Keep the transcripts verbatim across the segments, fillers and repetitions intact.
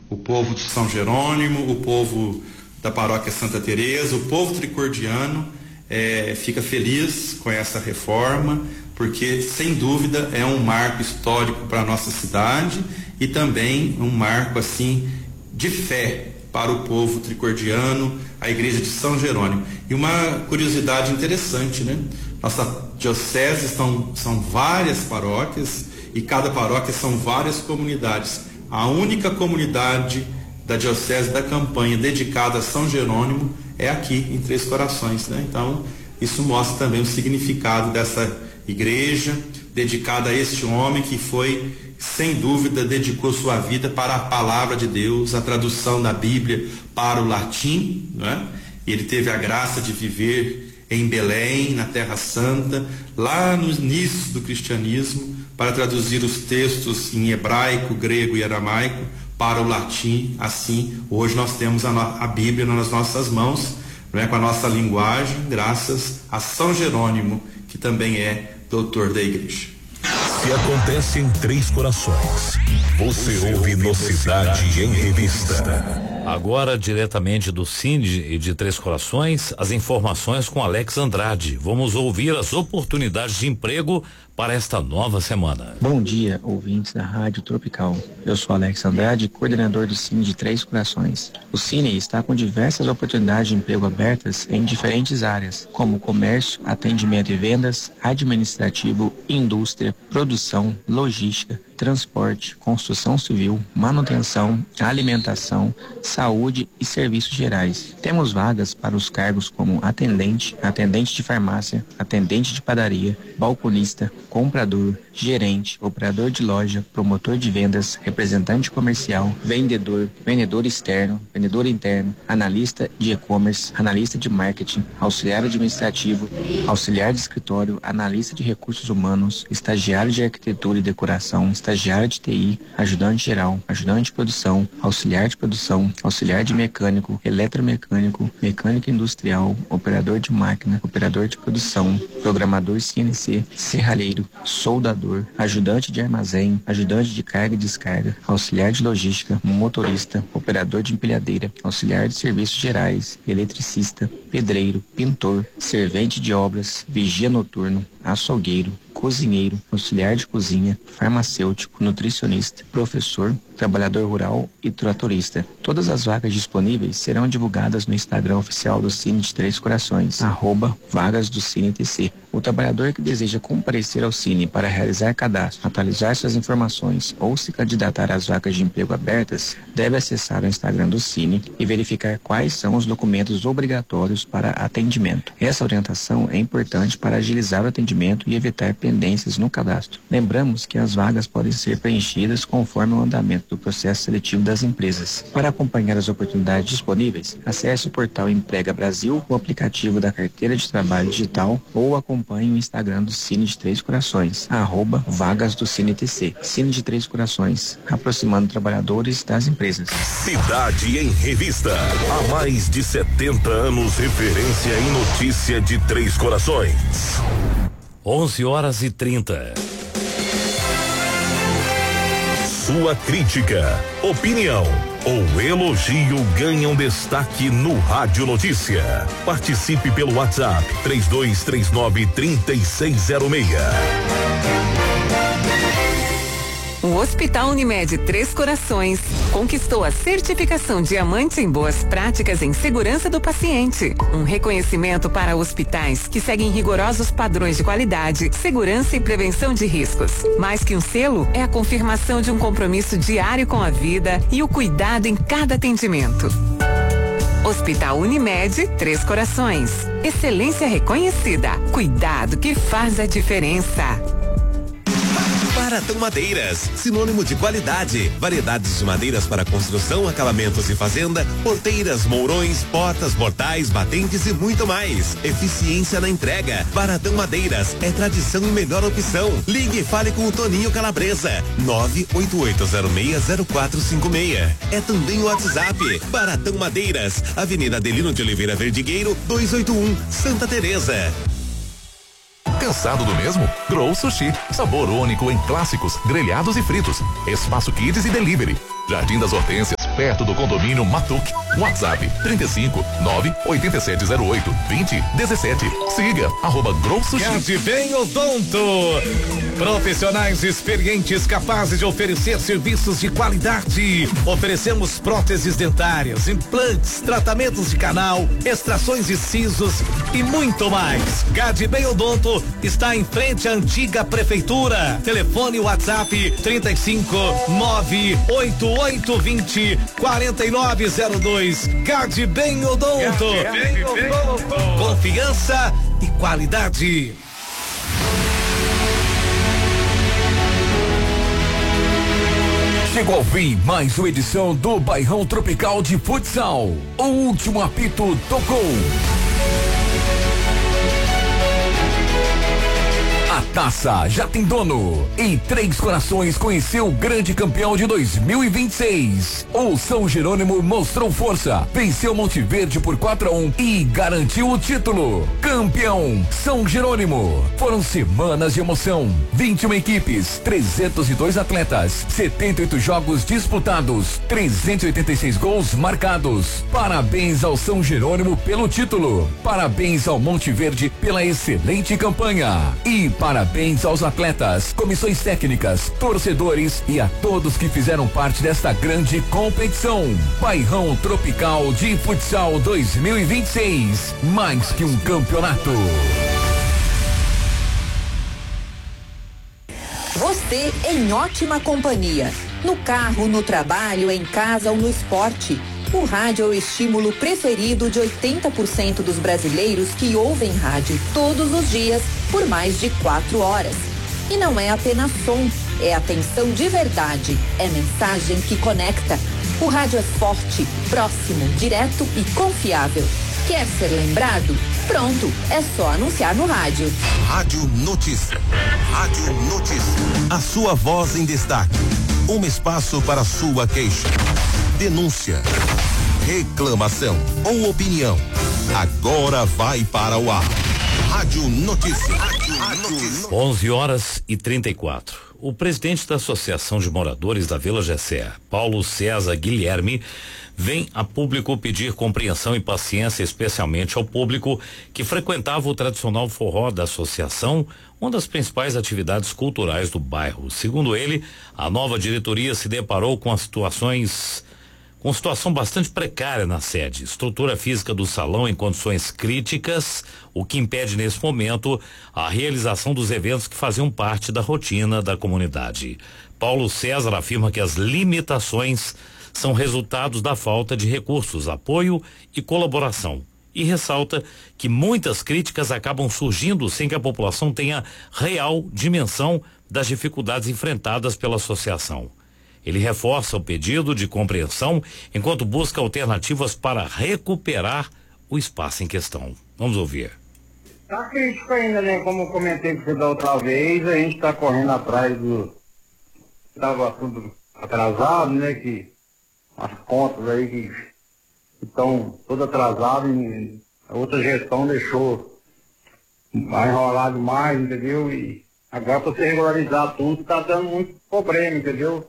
o povo de São Jerônimo, o povo da paróquia Santa Teresa, o povo tricordiano é, fica feliz com essa reforma, porque sem dúvida é um marco histórico para a nossa cidade e também um marco assim de fé para o povo tricordiano, a igreja de São Jerônimo. E uma curiosidade interessante, né? Nossa diocese são, são várias paróquias e cada paróquia são várias comunidades. A única comunidade da diocese da Campanha dedicada a São Jerônimo é aqui em Três Corações, né? Então isso mostra também o significado dessa igreja dedicada a este homem que foi, sem dúvida, dedicou sua vida para a palavra de Deus, a tradução da Bíblia para o latim, né? Ele teve a graça de viver em Belém, na Terra Santa, lá no início do cristianismo, para traduzir os textos em hebraico, grego e aramaico para o latim. Assim, hoje nós temos a, a Bíblia nas nossas mãos, né, com a nossa linguagem, graças a São Jerônimo, que também é doutor da igreja. Se acontece em Três Corações, você ouve no Cidade em Revista. Agora, diretamente do Cine e de Três Corações, as informações com Alex Andrade. Vamos ouvir as oportunidades de emprego para esta nova semana. Bom dia, ouvintes da Rádio Tropical. Eu sou Alex Andrade, coordenador do Cine de Três Corações. O Cine está com diversas oportunidades de emprego abertas em diferentes áreas, como comércio, atendimento e vendas, administrativo, indústria, produção, logística, transporte, construção civil, manutenção, alimentação, saúde e serviços gerais. Temos vagas para os cargos como atendente, atendente de farmácia, atendente de padaria, balconista, comprador, gerente, operador de loja, promotor de vendas, representante comercial, vendedor, vendedor externo, vendedor interno, analista de e-commerce, analista de marketing, auxiliar administrativo, auxiliar de escritório, analista de recursos humanos, estagiário de arquitetura e decoração, estagiário de T I, ajudante geral, ajudante de produção, auxiliar de produção, auxiliar de mecânico, eletromecânico, mecânico industrial, operador de máquina, operador de produção, programador C N C, serralheiro, soldador, ajudante de armazém, ajudante de carga e descarga, auxiliar de logística, motorista, operador de empilhadeira, auxiliar de serviços gerais, eletricista, pedreiro, pintor, servente de obras, vigia noturno, açougueiro, cozinheiro, auxiliar de cozinha, farmacêutico, nutricionista, professor, trabalhador rural e tratorista. Todas as vagas disponíveis serão divulgadas no Instagram oficial do Cine de Três Corações, arroba vagas do Cine T C. O trabalhador que deseja comparecer ao Cine para realizar cadastro, atualizar suas informações ou se candidatar às vagas de emprego abertas, deve acessar o Instagram do Cine e verificar quais são os documentos obrigatórios para atendimento. Essa orientação é importante para agilizar o atendimento e evitar pendências no cadastro. Lembramos que as vagas podem ser preenchidas conforme o andamento do processo seletivo das empresas. Para acompanhar as oportunidades disponíveis, acesse o portal Emprega Brasil, o aplicativo da Carteira de Trabalho Digital ou acompanhe o Instagram do Cine de Três Corações, arroba vagas do Cine T C. Cine de Três Corações, aproximando trabalhadores das empresas. Cidade em Revista. Há mais de setenta anos, referência em notícia de Três Corações. onze horas e trinta. Sua crítica, opinião ou elogio ganham destaque no Rádio Notícia. Participe pelo WhatsApp três dois três nove, três seis zero seis. O Hospital Unimed Três Corações conquistou a certificação Diamante em Boas Práticas em Segurança do Paciente. Um reconhecimento para hospitais que seguem rigorosos padrões de qualidade, segurança e prevenção de riscos. Mais que um selo, é a confirmação de um compromisso diário com a vida e o cuidado em cada atendimento. Hospital Unimed Três Corações. Excelência reconhecida. Cuidado que faz a diferença. Baratão Madeiras, sinônimo de qualidade. Variedades de madeiras para construção, acabamentos e fazenda, porteiras, mourões, portas, portais, batentes e muito mais. Eficiência na entrega. Baratão Madeiras é tradição e melhor opção. Ligue e fale com o Toninho Calabresa. nove oito oito zero seis zero quatro cinco seis. É também o WhatsApp. Baratão Madeiras, Avenida Adelino de Oliveira Verdigueiro, duzentos e oitenta e um, Santa Teresa. Cansado do mesmo? Grow Sushi. Sabor único em clássicos, grelhados e fritos. Espaço Kids e Delivery. Jardim das Hortênsias, perto do condomínio Matuque. WhatsApp trinta e cinco, nove oito sete zero oito, vinte, dezessete. Siga, arroba Grosso X. Gadbem Odonto. Profissionais experientes capazes de oferecer serviços de qualidade. Oferecemos próteses dentárias, implantes, tratamentos de canal, extrações de sisos e muito mais. Gadbem Odonto está em frente à antiga prefeitura. Telefone WhatsApp trinta e cinco, nove oito oito vinte, quarenta e nove zero dois. Gadbem Odonto. Gadbem Odonto. Confiança e qualidade. Chegou ao fim mais uma edição do Bairrão Tropical de Futsal. O último apito tocou. A taça já tem dono. E Três Corações conheceu o grande campeão de dois mil e vinte e seis. O São Jerônimo mostrou força, venceu Monte Verde por quatro a um e garantiu o título. Campeão São Jerônimo. Foram semanas de emoção. vinte e uma equipes, trezentos e dois atletas, setenta e oito jogos disputados, trezentos e oitenta e seis gols marcados. Parabéns ao São Jerônimo pelo título. Parabéns ao Monte Verde pela excelente campanha. E parabéns aos atletas, comissões técnicas, torcedores e a todos que fizeram parte desta grande competição. Bairrão Tropical de Futsal dois mil e vinte e seis, mais que um campeonato. Você em ótima companhia, no carro, no trabalho, em casa ou no esporte. O rádio é o estímulo preferido de oitenta por cento dos brasileiros que ouvem rádio todos os dias por mais de quatro horas. E não é apenas som, é atenção de verdade, é mensagem que conecta. O rádio é forte, próximo, direto e confiável. Quer ser lembrado? Pronto, é só anunciar no rádio. Rádio Notícia. Rádio Notícia. A sua voz em destaque. Um espaço para sua queixa, denúncia, reclamação ou opinião. Agora vai para o ar. Rádio Notícia. Rádio Notícia. onze horas e trinta e quatro. O presidente da Associação de Moradores da Vila Gessé, Paulo César Guilherme, vem a público pedir compreensão e paciência, especialmente ao público que frequentava o tradicional forró da associação, uma das principais atividades culturais do bairro. Segundo ele, a nova diretoria se deparou com as situações com situação bastante precária na sede, estrutura física do salão em condições críticas, o que impede nesse momento a realização dos eventos que faziam parte da rotina da comunidade. Paulo César afirma que as limitações são resultados da falta de recursos, apoio e colaboração. E ressalta que muitas críticas acabam surgindo sem que a população tenha real dimensão das dificuldades enfrentadas pela associação. Ele reforça o pedido de compreensão enquanto busca alternativas para recuperar o espaço em questão. Vamos ouvir. Tá crítico ainda, né? Como eu comentei com você da outra vez, a gente tá correndo atrás do... Tava tudo atrasado, né? Que as contas aí que estão todas atrasadas e a outra gestão deixou vai enrolar demais, entendeu? E agora para você regularizar tudo tá dando muito problema, entendeu?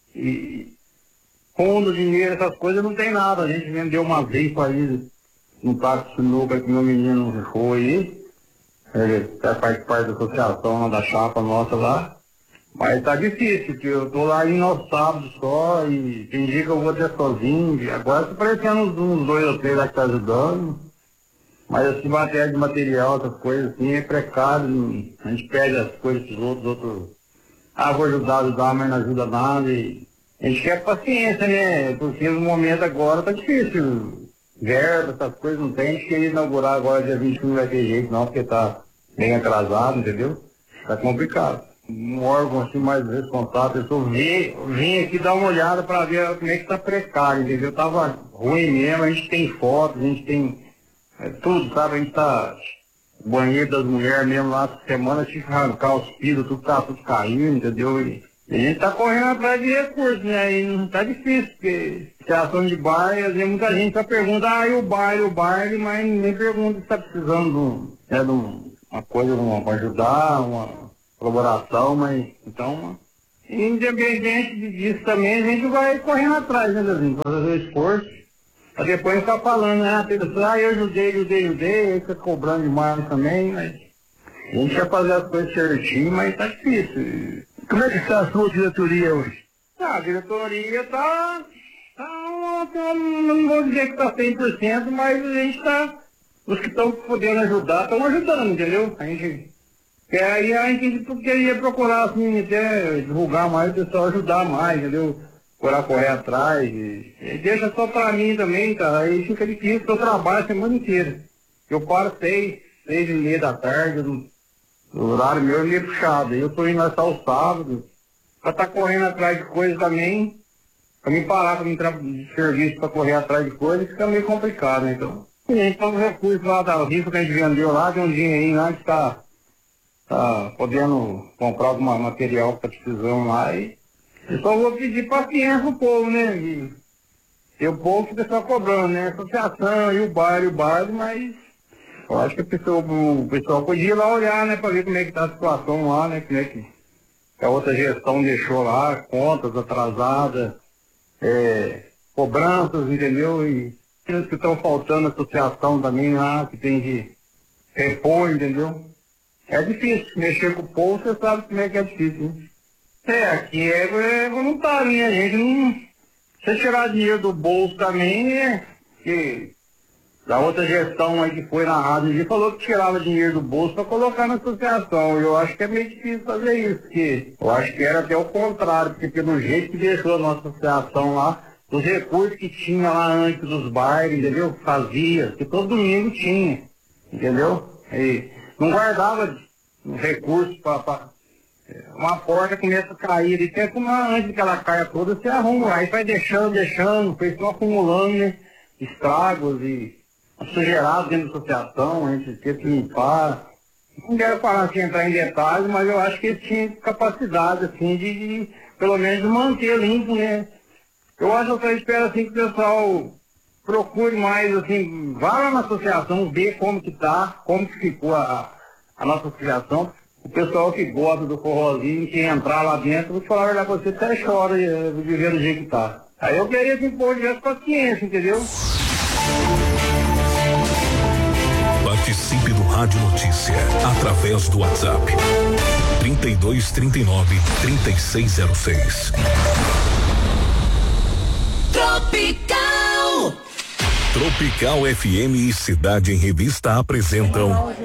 E fundo, dinheiro, essas coisas não tem nada. A gente vendeu uma vez para ir no parque de sinuca que meu menino foi aí. Ele até faz parte da associação da chapa nossa lá. Mas tá difícil, porque eu tô lá indo aos sábados só e tem dia que eu vou até sozinho. Agora tá parecendo uns, uns dois ou três lá que tá ajudando. Mas assim, matéria de material, essas coisas assim, é precário. A gente pede as coisas pros outros, outros. Ah, vou ajudar, ajudar, mas não ajuda nada. E a gente quer paciência, né? Porque no momento agora tá difícil. Verba, essas coisas não tem. A gente queria inaugurar agora dia vinte e um, não vai ter jeito não, porque tá bem atrasado, entendeu? Tá complicado. Um órgão assim mais responsável, eu vim, vim aqui dar uma olhada para ver como é que tá precário, entendeu? Tava ruim mesmo, a gente tem fotos, a gente tem é, tudo, sabe? A gente tá... banheiro das mulheres mesmo lá, essa semana tinha que arrancar os pisos, tudo tá tudo caindo, entendeu? E a gente tá correndo atrás de recursos, né? E não tá difícil, porque situação de bairro, às vezes muita gente só pergunta, ah, e o bairro, o bairro, mas nem pergunta se tá precisando de, né, de uma coisa, uma, uma ajudar, uma colaboração, mas então a Independente disso também, a gente vai correndo atrás, né, Leozinho? Fazer o esforço. Pra depois ficar falando, né? A pessoa, ah, eu ajudei, ajudei, ajudei, aí fica cobrando demais também, mas a gente quer fazer as coisas certinho, mas tá difícil. Como é que está a sua diretoria hoje? Ah, a diretoria tá, tá, tá não vou dizer que tá cem por cento, mas a gente tá, os que estão podendo ajudar, estão ajudando, entendeu? A gente, é, aí a gente queria procurar, assim, até divulgar mais, o pessoal ajudar mais, entendeu? Procurar correr atrás, e, e deixa só pra mim também, cara, aí fica difícil, eu trabalho a semana inteira. Eu paro seis, seis e meia da tarde, no, o horário meu é meio puxado, eu tô indo lá só o sábado, pra tá correndo atrás de coisas também, pra me parar pra me entrar de serviço pra correr atrás de coisas, fica meio complicado, né? Então, a gente tem os recursos lá da rifa que a gente vendeu lá, tem um dinheirinho lá que tá, tá podendo comprar algum material que tá precisando lá e eu só vou pedir paciência pro povo, né? E, e o povo que está cobrando, né? A associação e o bairro, o bairro, mas eu acho que a pessoa, o pessoal podia ir lá olhar, né? Pra ver como é que tá a situação lá, né? Como é que a outra gestão deixou lá, contas atrasadas, é, cobranças, entendeu? E aqueles que estão faltando, a associação também lá, que tem de repor, entendeu? É difícil, mexer com o povo, você sabe como é que é difícil, né? É, aqui é, é voluntário, né? A gente não... Se tirar dinheiro do bolso também, é... Que da outra gestão aí que foi na rádio, ele falou que tirava dinheiro do bolso para colocar na associação. Eu acho que é meio difícil fazer isso, porque eu acho que era até o contrário, porque pelo jeito que deixou a nossa associação lá, os recursos que tinha lá antes dos bailes, entendeu? Fazia, que todo domingo tinha, entendeu? E não guardava recursos para... Uma porta começa a cair, e até como antes que ela caia toda, você arruma, aí vai deixando, deixando, foi só acumulando, né? Estragos e sujeirados dentro da associação, a gente teve que limpar. Não quero falar assim, entrar em detalhes, mas eu acho que eles tinham capacidade, assim, de, de pelo menos manter limpo, né? Eu acho que eu espero, assim, que o pessoal procure mais, assim, vá lá na associação, ver como que tá, como que ficou a, a nossa associação. O pessoal que gosta do forrozinho, que entrar lá dentro, vou falar a verdade pra você, até chora de viver do jeito que tá. Aí eu queria que o povo tivesse paciência, entendeu? Participe do Rádio Notícia através do WhatsApp trinta e dois, trinta e nove, trinta e seis zero seis. Tropical. Tropical F M e Cidade em Revista apresentam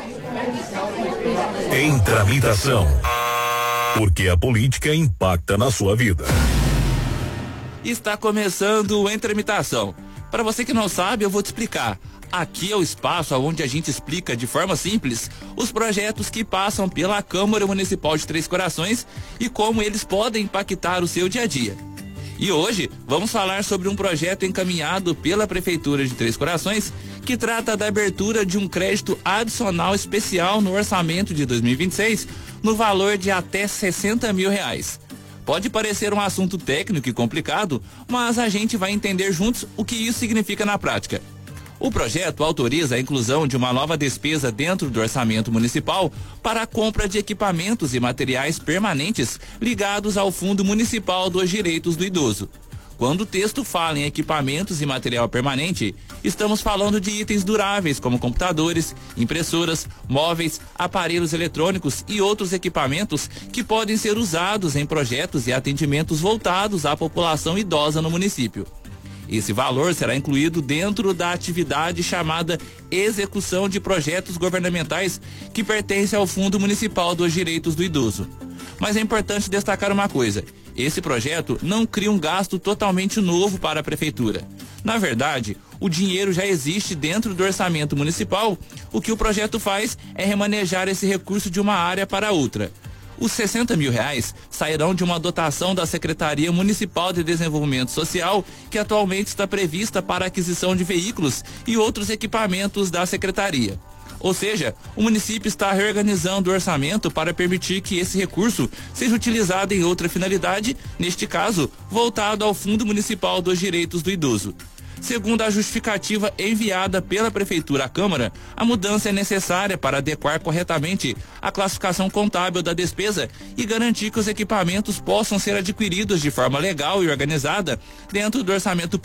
Em Tramitação, porque a política impacta na sua vida. Está começando o Em Tramitação. Para você que não sabe, eu vou te explicar. Aqui é o espaço onde a gente explica de forma simples os projetos que passam pela Câmara Municipal de Três Corações e como eles podem impactar o seu dia a dia. E hoje vamos falar sobre um projeto encaminhado pela Prefeitura de Três Corações que trata da abertura de um crédito adicional especial no orçamento de dois mil e vinte e seis no valor de até sessenta mil reais. Pode parecer um assunto técnico e complicado, mas a gente vai entender juntos o que isso significa na prática. O projeto autoriza a inclusão de uma nova despesa dentro do orçamento municipal para a compra de equipamentos e materiais permanentes ligados ao Fundo Municipal dos Direitos do Idoso. Quando o texto fala em equipamentos e material permanente, estamos falando de itens duráveis como computadores, impressoras, móveis, aparelhos eletrônicos e outros equipamentos que podem ser usados em projetos e atendimentos voltados à população idosa no município. Esse valor será incluído dentro da atividade chamada Execução de Projetos Governamentais, que pertence ao Fundo Municipal dos Direitos do Idoso. Mas é importante destacar uma coisa: esse projeto não cria um gasto totalmente novo para a Prefeitura. Na verdade, o dinheiro já existe dentro do orçamento municipal. O que o projeto faz é remanejar esse recurso de uma área para outra. Os sessenta mil reais sairão de uma dotação da Secretaria Municipal de Desenvolvimento Social, que atualmente está prevista para a aquisição de veículos e outros equipamentos da Secretaria. Ou seja, o município está reorganizando o orçamento para permitir que esse recurso seja utilizado em outra finalidade, neste caso, voltado ao Fundo Municipal dos Direitos do Idoso. Segundo a justificativa enviada pela Prefeitura à Câmara, a mudança é necessária para adequar corretamente a classificação contábil da despesa e garantir que os equipamentos possam ser adquiridos de forma legal e organizada dentro do orçamento